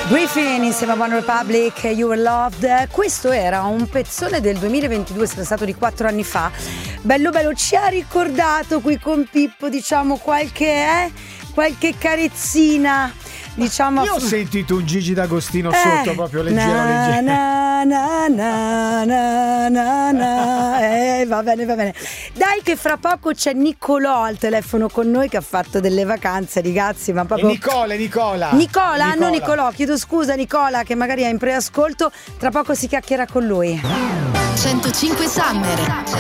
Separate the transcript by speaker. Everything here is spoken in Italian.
Speaker 1: Griffin insieme a One Republic, You Were Loved. Questo era un pezzone del 2022, sarà stato di 4 anni fa. Bello bello, ci ha ricordato qui con Pippo, diciamo, qualche carezzina, diciamo.
Speaker 2: Io ho sentito un Gigi D'Agostino sotto, proprio leggero.
Speaker 1: Va bene. Dai che fra poco c'è Nicolò al telefono con noi che ha fatto delle vacanze, ragazzi, ma proprio... Nicola, non Nicolò, chiedo scusa Nicola che magari è in preascolto, tra poco si chiacchiera con lui.
Speaker 3: 105 Summer.